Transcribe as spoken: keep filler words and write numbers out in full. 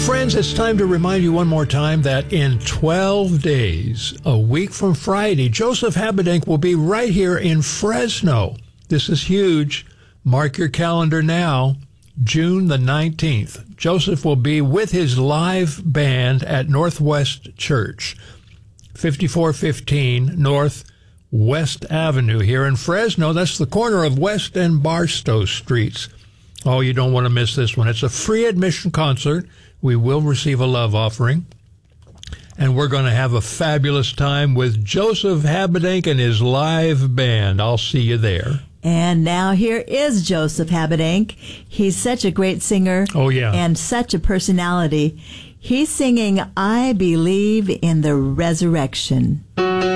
friends, it's time to remind you one more time that in twelve days, a week from Friday, Joseph Habedank will be right here in Fresno. This is huge. Mark your calendar now. June the nineteenth. Joseph will be with his live band at Northwest Church, fifty-four fifteen North West Avenue here in Fresno. That's the corner of West and Barstow Streets. Oh, you don't want to miss this one. It's a free admission concert. We will receive a love offering. And we're going to have a fabulous time with Joseph Habedank and his live band. I'll see you there. And now here is Joseph Habedank. He's such a great singer. Oh, yeah. And such a personality. He's singing, I Believe in the Resurrection.